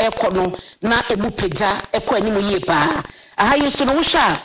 ekono na emu peja eko animu yie pa aha yeso no hwa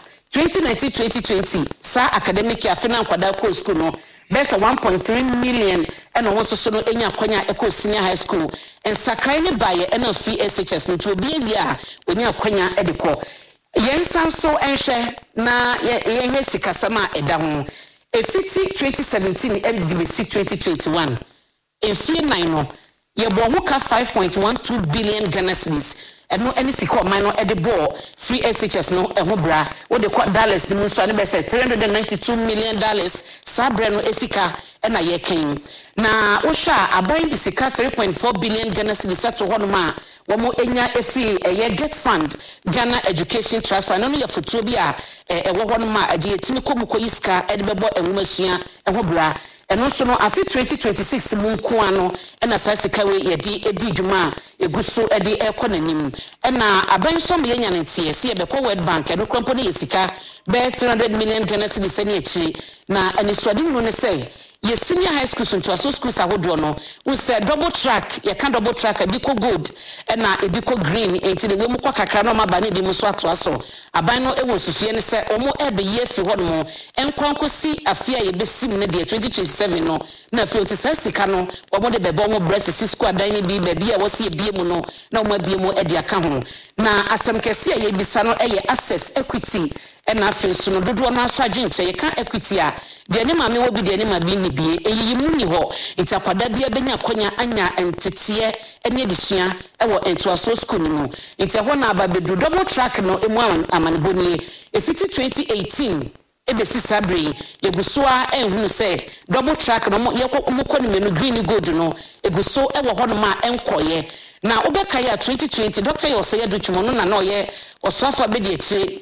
2019-2020 sa academic year fina nkwada ko school no besa 1.3 million eno wonso so no enya kwanya eko senior high school en sakrai ne baye eno free SHS no to bia bia onya kwanya edeko yen sanso enhwe na yen hwe sikasama eda ho efiti 2017 ndbc 2021 efie 9 no ye bo ho ka 5.12 billion Ghana cedis eno any siko man no ede ball free SHS no eho bra wo de dollars ni so ne be say $392 million sabre no esika ena ye ken na wo sha aban bi sika 3.4 billion Ghana cedis to ho no ma wo mo enya efi ye jet fund Ghana education trust fund no ye foto bi a wo ho no ma age yetimi komuko iska ede bebo enwumasua eho bra eno so no afi 2026 mu nko ano ena sasika we yedi edi djuma eguso edi ekonanim ena aban so me yenya ntie se ye bekọ World Bank eno krompo ne yesika be 300 million Ghana cedis ani achi na aniswadi mu ne say ye senior high school so to schools ahodo no we say double track ye can double track ebiko gold ena ebiko green enti ne mu kwa kakra no ma ba ne bi mu so ato aso aban no ewo susue ne say omo ebe ye fi ho no enkwankosi afia ye besim ne de 2027 no na fi oti sasika no omo de bebo omo breast school adan ne bi ba bi a wo se ebie mu no na omo abie mu ede aka ho na asem kese ye bisa no eye access equity ena fi so no dodo no aso adwenche ye ka equity a de ne ma me wo bi de ne ma bi ni bie eyiyi mu ni ho nti akwada bia benya kwanya anya entete ene disua ewo entoaso school no nti ho na aba bedu double track no emu amaniboni efiti 2018 ebesi sabre yegusoa enhunu se double track no yekọ ni menu green gold no eguso ewo ho no ma enkoye na obeka ya 2020 Dr. Yoseye Duchumo no na ye osofo be de echi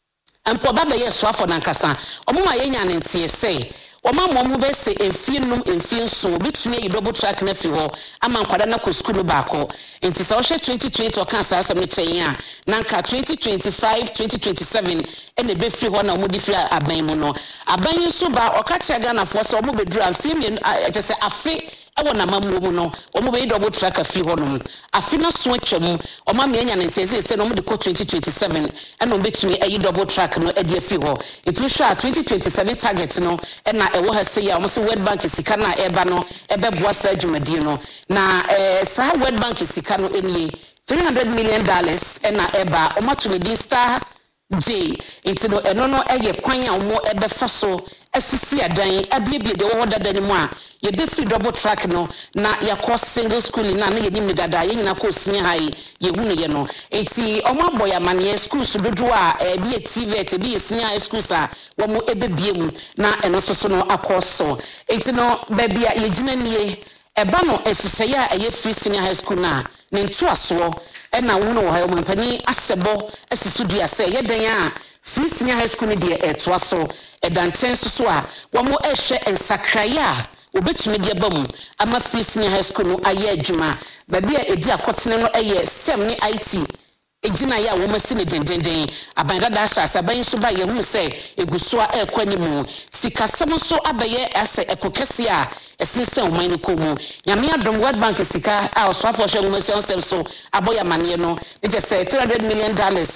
ampo baba ye soafo nankasa omuma ye nya ntie se Oma mo be se enfie so bitumi yi double track na fi ho ama nkwada na ko school baako enti se o hwe 2020 o kan sa asem ne kyen a nanka 2025 2027 ene be fi ho na mo di fi aban mu no aban so ba o ka kye na fo se o mo be dura film je se afi ewo na mamu mu no o mo be double track afi ho no afi na so atwam o ma me anya ne ntese se no mo de ko 2027 ene o betumi ayi double track no e de afi ho itu sha 2027 target no ena ewo ha se ya o mo se World Bank sika na eba no ebe boa sa dwumadi no na sa World Bank sika no eni $300 million ena eba o matumedi star J into no eno no eye kwan a wo ebe fa so asisi adan abiebie de wo dada ni mu a ye be free double track no na ya course single school na ye ni dada ye nyina ko senior high ye hunu ye no enti omo aboya mane school so dodo a bi TVET bi senior high school sa wo mo ebebie mu na eno so no akoso enti no ba bia ye gina nie eba no esise ya eye free senior high school na ne ntuaso ena wono wo ha omampani asebo asisu dua se ye den a free senior high school ni de etoaso edanchen so a wo mo ehwe ensakraya obetumi de bam ama free senior high school no aye adwuma ba bia edi akotene no eye sem ni IT ejina ya wo masi ne dendenden abanda da sha saban so ba ye hu se eguso a ekwani mu sikasem so abaye ase ekokese a esinsen o mani ko mu nyame adom World Bank sika a osofo hwe mu masi onsem so aboya mane no e je say $300 million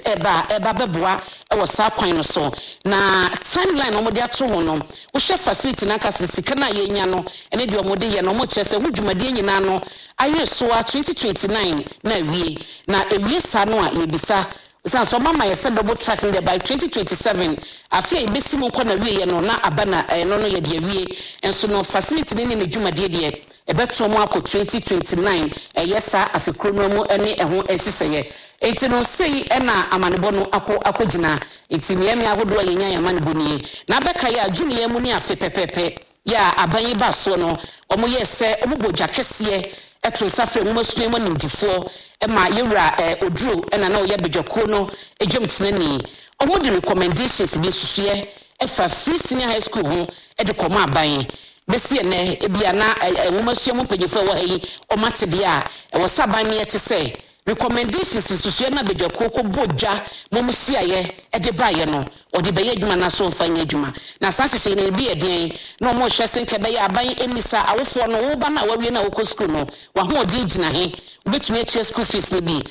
eba beboa e wo sa kwan no so na timeline omode ato ho no wo hwe facility na kase sika na ye nya no ene de omode ye no mo kyerese wo dwumade nyina no aye so a 2029 na wie na ewie sa no a yebisa so mama ye said double track there by 2027 afia ibesi mu kwa na wie no na abana no ye de wie enso no facility ni ne dwumade de ebeto mu akọ 2029 yesa afikro mu ene eho ehihye enti no sei na amanebo no akogina enti miemi ahodo yenya yamanebo ni na beka ya junior mu ni afi pepepe ya aban ba so no omo yese omo boja kese etro safre mu masue mu nimdifo ma yewra oduro na na oye bedwako no ejwamtenani omo de recommendations bi susue efa free senior high school ho e de komo aban besi ene ebia na enwomasue mu pagifo wo hayi o matede a wo saban me yete say recommendations susue na bedwako ko bodwa momusiaye e de baye no o de beye adwuma na so mfanya adwuma na sahye ne bi eden na mo hwe senke beye aban emisa awofo no wo ba na wawie na wo ko school no wa ho odi gina he obetumi atua school fees ne bi